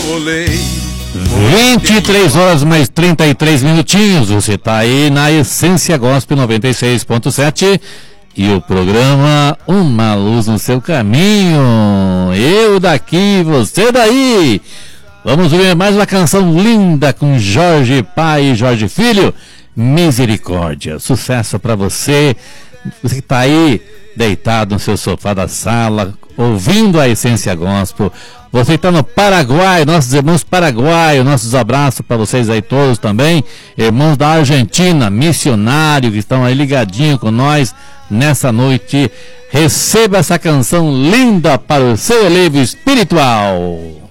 23 horas mais 33 minutinhos. Você está aí na Essência Gospel 96.7 e o programa Uma Luz no Seu Caminho. Eu daqui, você daí. Vamos ver mais uma canção linda com Jorge Pai e Jorge Filho. Misericórdia. Sucesso para você. Você que está aí deitado no seu sofá da sala, ouvindo a Essência Gospel. Você está no Paraguai, nossos irmãos paraguaios, nossos abraços para vocês aí todos também. Irmãos da Argentina, missionários que estão aí ligadinhos com nós nessa noite. Receba essa canção linda para o seu elevo espiritual.